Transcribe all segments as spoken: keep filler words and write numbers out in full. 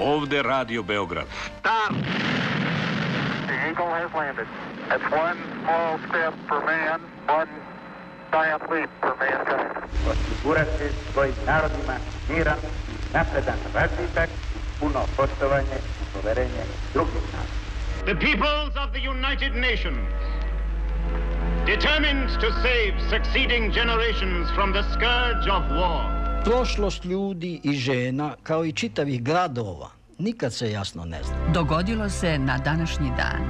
Ovde Radio Beograd. Stop! The Eagle has landed. That's one small step for man, one giant leap for mankind. Osigurati svojim narodima miran, napredan razvitak, puno poštovanje i poverenje drugih naroda. The peoples of the United Nations, determined to save succeeding generations from the scourge of war. Prošlost ljudi i žena, kao i čitavih gradova, nikad se jasno ne zna. Dogodilo se na današnji dan.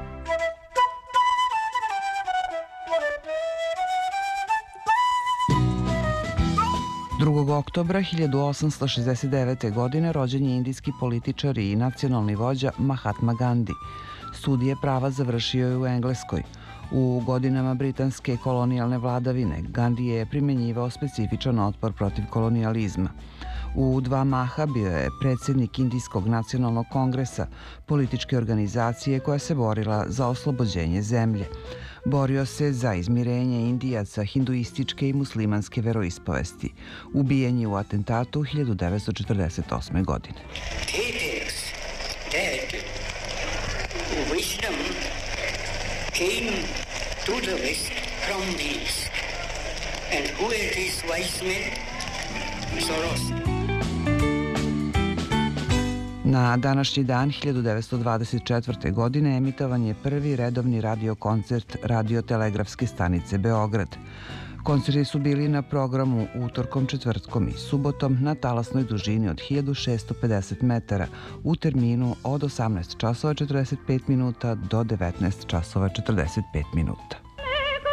drugog oktobra hiljadu osamsto šezdeset devete. godine rođen je indijski političar i nacionalni vođa Mahatma Gandhi. Studije prava završio je u Engleskoj. U godinama britanske kolonijalne vladavine Gandhi je primjenjivao specifičan otpor protiv kolonijalizma. U dva maha bio je predsjednik Indijskog nacionalnog kongresa, političke organizacije koja se borila za oslobođenje zemlje. Borio se za izmirenje Indijaca hinduističke i muslimanske veroispovesti. Ubijen je u atentatu hiljadu devetsto četrdeset osme. godine. Wisdom came to the west from the east. And who are these wise men? Soros. Na današnji dan hiljadu devetsto dvadeset četvrte. godine emitovan je prvi redovni radiokoncert Radiotelegrafske stanice Beograd. Koncerti su bili na programu utorkom, četvrtkom i subotom na talasnoj dužini od hiljadu šessto pedeset metara u terminu od osamnaest časova četrdeset pet minuta do devetnaest časova četrdeset pet minuta.